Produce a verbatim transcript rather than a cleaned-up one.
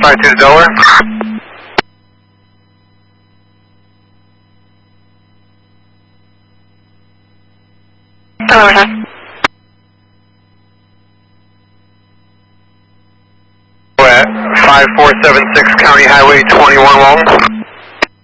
five two Delaware. Delaware, sir. We're at five four seven six County Highway twenty-one Walton.